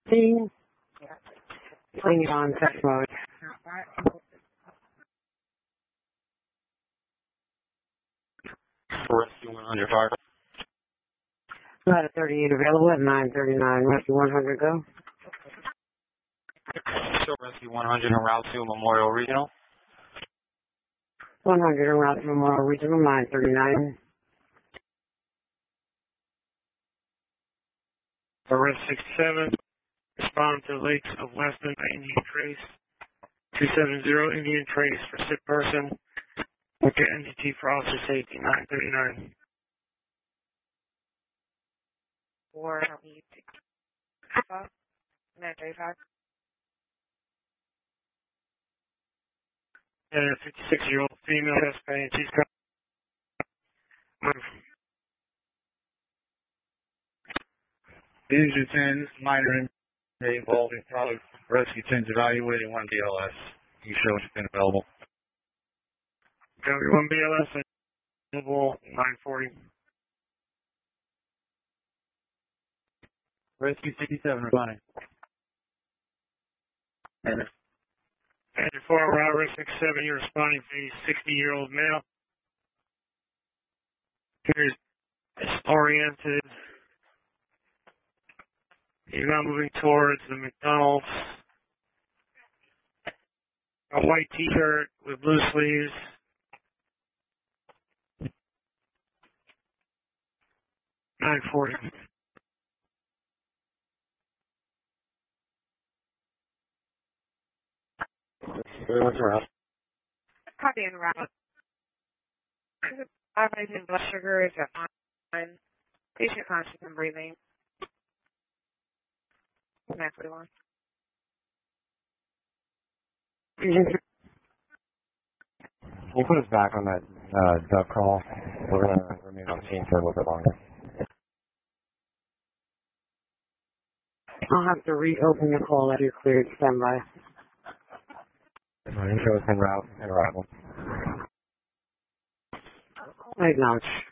Ping. Ping on test mode. For Rescue 100 fire. Got a 38 available at 9:39. Rescue 100 go. Show Rescue 100 en route to Memorial Regional. 100 en route to Memorial Regional 9:39. Arrest 67. Respond to Lakes of Weston Indian Trace. 270 Indian Trace for sick person. Look at NGT for officer safety 9:39. For 9:35. And a 56-year-old female chest pain. She's coming. Division 10, minor injury involving probably Rescue 10's evaluating 1 BLS. You show it's been available. Copy 1 BLS available 9:40. Rescue 67 responding. And 4 route risk 67, you're responding to a 60-year-old male. Here's disoriented. You're now moving towards the McDonald's. A white t-shirt with blue sleeves. $9.40. Copy en route. Rising blood sugar is at 9. Patient conscious and breathing. 9:41. We'll put us back on that duck call. We're going to remain on the scene for a little bit longer. I'll have to reopen the call after you're cleared. Stand by. Intro is en route and arrival. I acknowledge.